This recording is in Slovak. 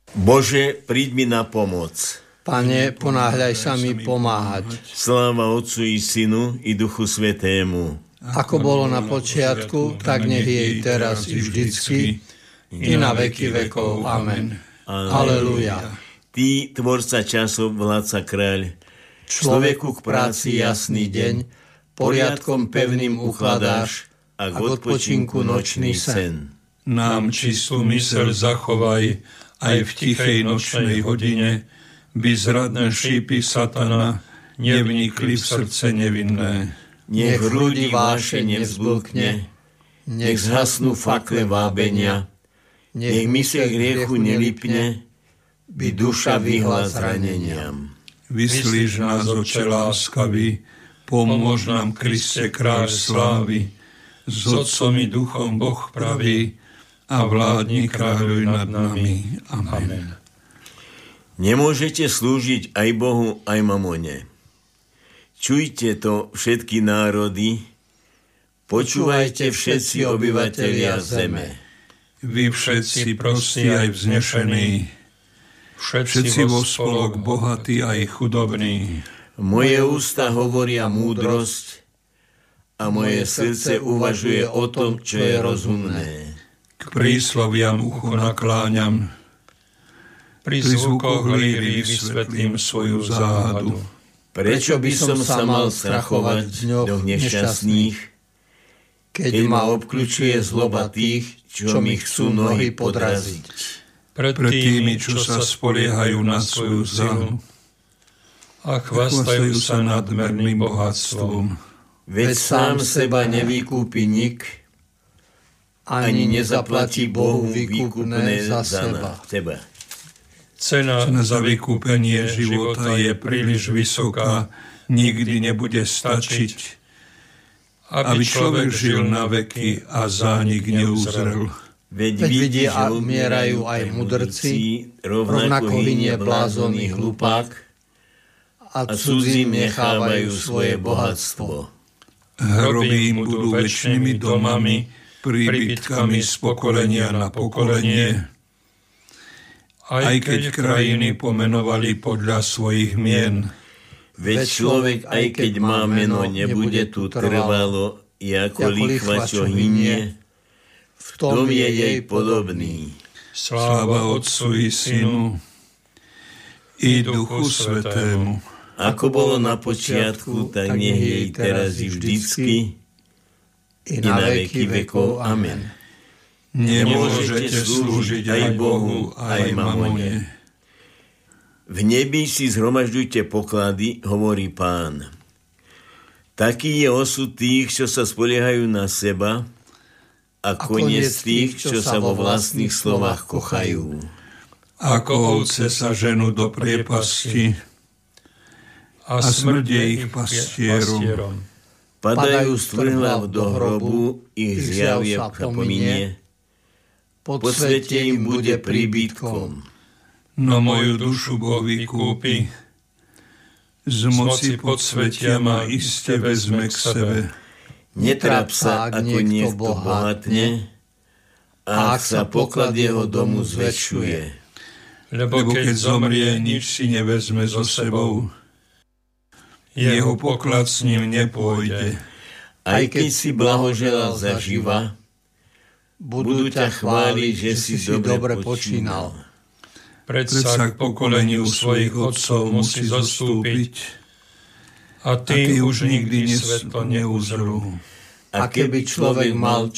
Bože, príď mi na pomoc. Pane, ponáhľaj sa mi pomáhať. Sláva Otcu i Synu i Duchu Svätému. Ako bolo na počiatku, tak nech je i teraz i vždycky, i na veky vekov. Amen. Aleluja. Ty, tvorca časov, vládca kráľ, človeku k práci jasný deň, poriadkom pevným ukladáš a k odpočinku nočný sen. Nám čistú myseľ zachovaj aj v tichej nočnej hodine, by zradné šípy satana nevnikli v srdce nevinné. Nech v hrudi váše nevzblkne, nech zhasnú fakle vábenia, nech myseľ hriechu nelipne, by duša vyhla zraneniam. Vyslíš nás, Oče láskavý, pomôž nám, Kriste, kráľ slávy, s Otcom i Duchom Boh pravý, a vládni, kráľuj nad nami. Amen. Nemôžete slúžiť aj Bohu, aj mamone. Čujte to, všetky národy, počúvajte všetci obyvatelia zeme. Vy všetci prostí aj vznešení, všetci vo spolok bohatí aj chudobní. Moje ústa hovoria múdrosť a moje srdce uvažuje o tom, čo je rozumné. K prísloviam ucho nakláňam, pri zvukoch líry vysvetlím svoju záhadu. Prečo by som sa mal strachovať v dňoch nešťastných, keď ma obkľučuje zloba tých, čo mi chcú nohy podraziť? Pred tými, čo sa spoliehajú na svoju silu a chvastajú sa nadmerným bohatstvom. Veď sám seba nevykúpi nik, ani nezaplatí Bohu výkupné za teba. Cena za vykúpenie života je príliš vysoká, nikdy nebude stačiť, aby človek žil na veky a zánik neuzrel. Veď vidia a umierajú aj mudrci, rovnako hynie blázonný hlupák a cudzím nechávajú svoje bohatstvo. Hroby im budú večnými domami, príbytkami z pokolenia na pokolenie. Aj keď krajiny pomenovali podľa svojich mien. Veď človek, aj keď má meno, nebude tu trvalo, ako lichva, čo hynie, v tom je jej podobný. Sláva Otcu i Synu i Duchu Svätému. Ako bolo na počiatku, tak nech je i teraz i vždycky, i na veky vekov. Amen. Nemôžete slúžiť aj Bohu, aj mamone. V nebi si zhromažďujte poklady, hovorí Pán. Taký je osud tých, čo sa spoliehajú na seba, a koniec tých, čo sa vo vlastných slovách kochajú. Ako ovce sa ženú do priepasti a smrdie ich pastierom. Padajú stvrhľav do hrobu, ich zjavie pominie, podsvete im bude príbytkom. No moju dušu Boh vykúpi, z moci podsvetia ma iste vezme k sebe. Netráp sa, ako niekto bohatne, a ak sa poklad jeho domu zväčšuje. Lebo keď zomrie, nič si nevezme so sebou. Jeho poklad s ním nepôjde. Aj keď si blahoželal zaživa, budú ťa chváliť, že si dobre počínal. Predsa k pokoleniu svojich otcov musí zostúpiť a tí už nikdy svetlo neuzrú. A keby človek mal